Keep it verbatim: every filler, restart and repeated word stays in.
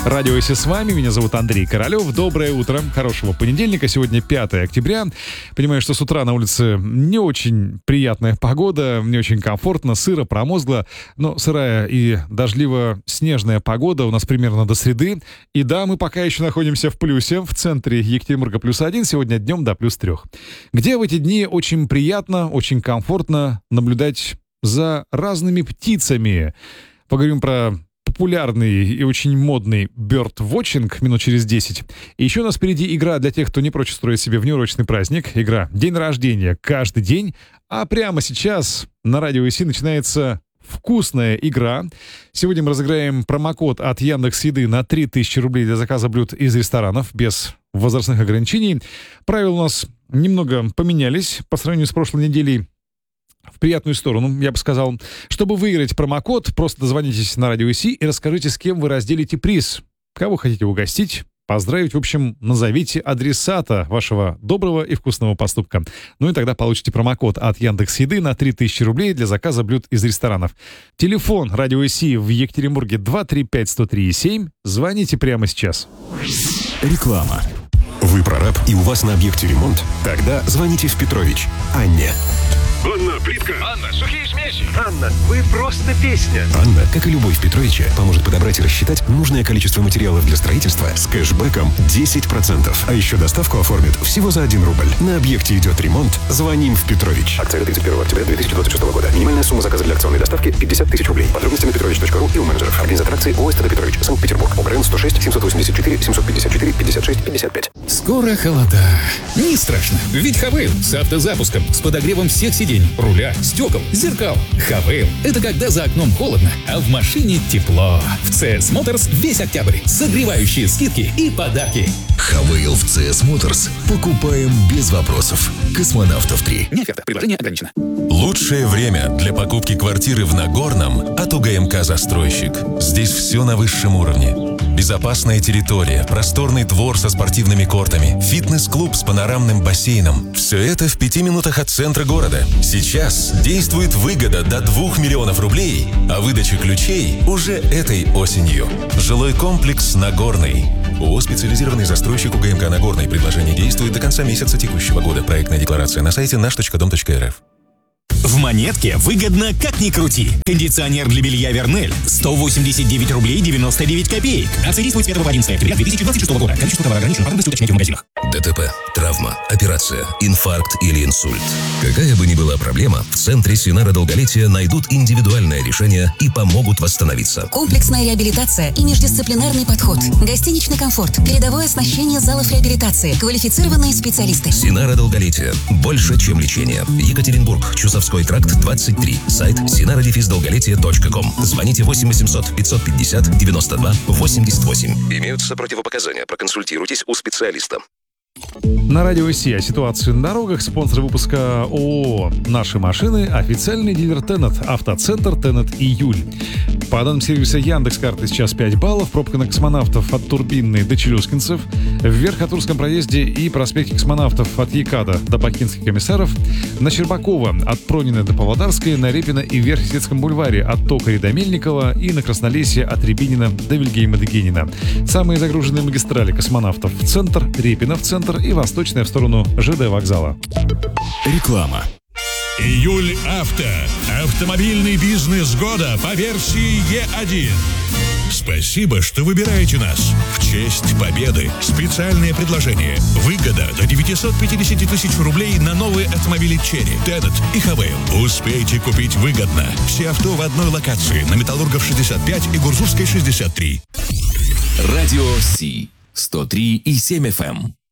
Радио Си с вами, меня зовут Андрей Королёв. Доброе утро, хорошего понедельника. Сегодня пятое октября. Понимаю, что с утра на улице не очень приятная погода, не очень комфортно, сыро, промозгло. Но сырая и дождливо-снежная погода у нас примерно до среды. И да, мы пока еще находимся в плюсе, в центре Екатеринбурга плюс один, сегодня днем до плюс трех. Где в эти дни очень приятно, очень комфортно наблюдать за разными птицами. Поговорим про популярный и очень модный бёрд-вотчинг минут через десять. И еще у нас впереди игра для тех, кто не прочь устроить себе внеурочный праздник. Игра «День рождения» каждый день. А прямо сейчас на Радио Си начинается вкусная игра. Сегодня мы разыграем промокод от Яндекс.Еды на три тысячи рублей для заказа блюд из ресторанов без возрастных ограничений. Правила у нас немного поменялись по сравнению с прошлой неделей. В приятную сторону, я бы сказал. Чтобы выиграть промокод, просто дозвонитесь на Радио Си и расскажите, с кем вы разделите приз. Кого хотите угостить, поздравить, в общем, назовите адресата вашего доброго и вкусного поступка. Ну и тогда получите промокод от Яндекс.Еды на три тысячи рублей для заказа блюд из ресторанов. Телефон Радио Си в Екатеринбурге два три пять сто три семь. Звоните прямо сейчас. Реклама. Вы прораб и у вас на объекте ремонт? Тогда звоните в Петрович Анне. Анна, плитка. Анна, сухие смеси. Анна, вы просто песня. Анна, как и любовь Петровича, поможет подобрать и рассчитать нужное количество материалов для строительства с кэшбэком десять процентов. А еще доставку оформит всего за один рубль. На объекте идет ремонт. Звоним в Петрович. Акция до тридцать первого октября две тысячи двадцать шестого года. Минимальная сумма заказа для акционной доставки пятьдесят тысяч рублей. Подробности на петрович точка ру и у менеджеров. Организатор акции ООО «СТД Петрович», Санкт-Петербург. ОГРН сто шесть семьсот восемьдесят четыре семьсот пятьдесят четыре пятьдесят шесть пятьдесят пять. Скоро холода. Не страшно, ведь Хавейл с автозапуском, с подогревом всех сидений, руля, стекол, зеркал. Хавейл — это когда за окном холодно, а в машине тепло. В си эс Motors весь октябрь. Согревающие скидки и подарки. Хавейл в си эс Motors. Покупаем без вопросов. Космонавтов три. Не оферта. Предложение ограничено. Лучшее время для покупки квартиры в Нагорном от УГМК «Застройщик». Здесь все на высшем уровне. Безопасная территория, просторный двор со спортивными кортами, фитнес-клуб с панорамным бассейном. Все это в пяти минутах от центра города. Сейчас действует выгода до двух миллионов рублей, а выдача ключей уже этой осенью. Жилой комплекс «Нагорный». ООО «Специализированный застройщик УГМК Нагорный». Предложение действует до конца месяца текущего года. Проектная декларация на сайте наш точка дом точка эр эф. В Монетке выгодно как ни крути. Кондиционер для белья «Вернель» сто восемьдесят девять рублей девяносто девять копеек. Акция действует с пятого по одиннадцатое октября две тысячи двадцать шестого года. Количество товара ограничено. Подробности уточняйте в магазинах. ДТП, травма, операция, инфаркт или инсульт. Какая бы ни была проблема, в Центре Синара долголетия найдут индивидуальное решение и помогут восстановиться. Комплексная реабилитация и междисциплинарный подход. Гостиничный комфорт. Передовое оснащение залов реабилитации. Квалифицированные специалисты. Синара долголетия. Больше, чем лечение. Екатеринбург. Чусовской тракт двадцать три. Сайт синара дефис долголетие точка ком. Звоните восемь восемьсот пятьсот пятьдесят девяносто два восемьдесят восемь. Имеются противопоказания. Проконсультируйтесь у специалиста. На Радио Си о ситуации на дорогах. Спонсор выпуска ООО «Наши машины», официальный дилер Тенет, автоцентр Тенет Июль. По данным сервиса Яндекс.Карты сейчас пять баллов, пробка на Космонавтов от Турбинной до Челюскинцев, вверх от Турском проезде и проспекте Космонавтов от Екада до Бакинских комиссаров, на Щербакова от Пронина до Павлодарской, на Репина и вверх Сетском бульваре от Токаря до Мельникова и на Краснолесье от Рябинина до Вильгельма Дегенина. Самые загруженные магистрали Космонавтов в центр, Репина в центр и восточная в сторону ЖД вокзала. Реклама. Июль Авто. Автомобильный бизнес года по версии Е один. Спасибо, что выбираете нас. В честь победы специальное предложение. Выгода до девятьсот пятьдесят тысяч рублей на новые автомобили Черри, Тенет и Хавейл. Успейте купить выгодно. Все авто в одной локации на Металлургов шестьдесят пять и Гурзувской шестьдесят три. Радио Си. сто три и семь эф эм.